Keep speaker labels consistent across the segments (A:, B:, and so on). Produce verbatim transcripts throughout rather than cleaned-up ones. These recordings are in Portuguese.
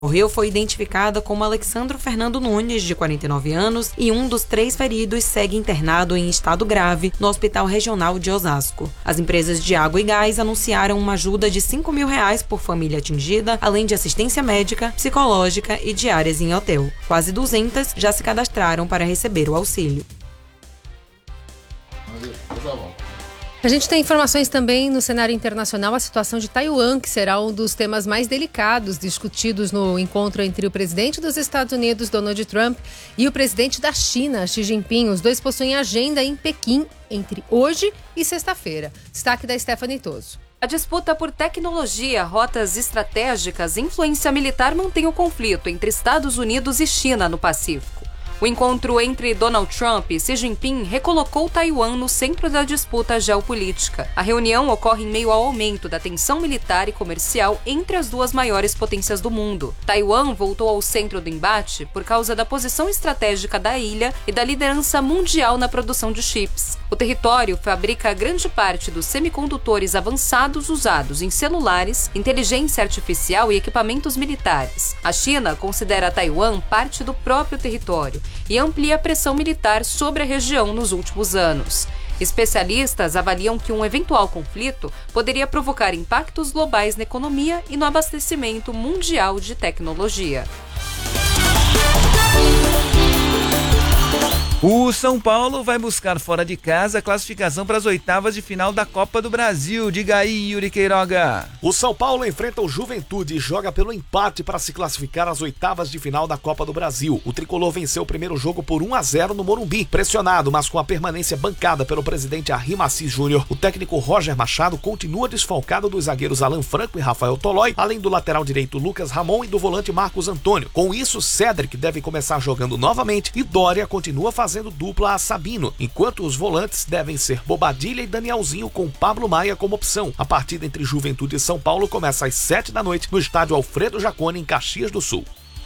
A: O réu foi identificado como Alexandro Fernando Nunes, de quarenta e nove anos, e um dos três feridos segue internado em estado grave no Hospital Regional de Osasco. As empresas de água e gás anunciaram uma ajuda de cinco mil reais por família atingida, além de assistência médica, psicológica e diárias em hotel. Quase duzentas já se cadastraram para receber o auxílio.
B: A gente tem informações também no cenário internacional, a situação de Taiwan, que será um dos temas mais delicados discutidos no encontro entre o presidente dos Estados Unidos, Donald Trump, e o presidente da China, Xi Jinping. Os dois possuem agenda em Pequim entre hoje e sexta-feira. Destaque da Stephanie Toso.
C: A disputa por tecnologia, rotas estratégicas e influência militar mantém o conflito entre Estados Unidos e China no Pacífico. O encontro entre Donald Trump e Xi Jinping recolocou Taiwan no centro da disputa geopolítica. A reunião ocorre em meio ao aumento da tensão militar e comercial entre as duas maiores potências do mundo. Taiwan voltou ao centro do embate por causa da posição estratégica da ilha e da liderança mundial na produção de chips. O território fabrica grande parte dos semicondutores avançados usados em celulares, inteligência artificial e equipamentos militares. A China considera Taiwan parte do próprio território e amplia a pressão militar sobre a região nos últimos anos. Especialistas avaliam que um eventual conflito poderia provocar impactos globais na economia e no abastecimento mundial de tecnologia.
D: O São Paulo vai buscar fora de casa a classificação para as oitavas de final da Copa do Brasil. Diga aí, Yuri Queiroga.
E: O São Paulo enfrenta o Juventude e joga pelo empate para se classificar às oitavas de final da Copa do Brasil. O tricolor venceu o primeiro jogo por um a zero no Morumbi. Pressionado, mas com a permanência bancada pelo presidente Arrim Assis Júnior, o técnico Roger Machado continua desfalcado dos zagueiros Alan Franco e Rafael Tolói, além do lateral direito Lucas Ramon e do volante Marcos Antônio. Com isso, Cédric deve começar jogando novamente e Dória continua fazendo fazendo dupla a Sabino, enquanto os volantes devem ser Bobadilha e Danielzinho com Pablo Maia como opção. A partida entre Juventude e São Paulo começa às sete da noite no estádio Alfredo Jaconi, em Caxias do Sul.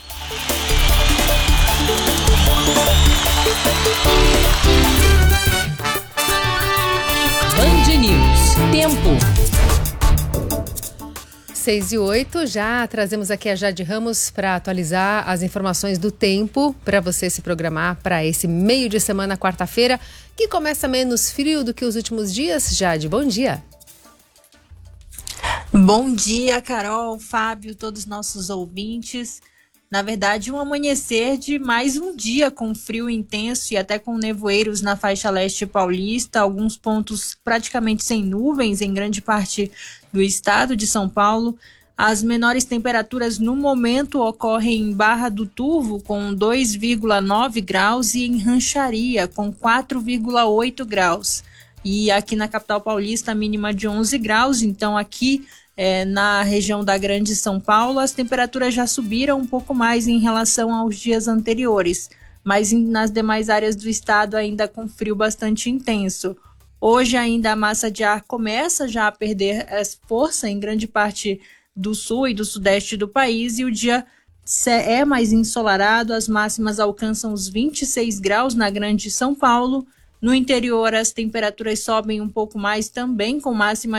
B: Band News. Tempo. seis e oito, já trazemos aqui a Jade Ramos para atualizar as informações do tempo, para você se programar para esse meio de semana, quarta-feira, que começa menos frio do que os últimos dias. Jade, bom dia.
F: Bom dia, Carol, Fábio, todos os nossos ouvintes. Na verdade, um amanhecer de mais um dia com frio intenso e até com nevoeiros na faixa leste paulista, alguns pontos praticamente sem nuvens em grande parte do estado de São Paulo. As menores temperaturas no momento ocorrem em Barra do Turvo com dois vírgula nove graus e em Rancharia com quatro vírgula oito graus. E aqui na capital paulista a mínima de onze graus, então aqui É, na região da Grande São Paulo, as temperaturas já subiram um pouco mais em relação aos dias anteriores, mas em, nas demais áreas do estado ainda com frio bastante intenso. Hoje ainda a massa de ar começa já a perder força em grande parte do sul e do sudeste do país e o dia é mais ensolarado, as máximas alcançam os vinte e seis graus na Grande São Paulo. No interior as temperaturas sobem um pouco mais também com máxima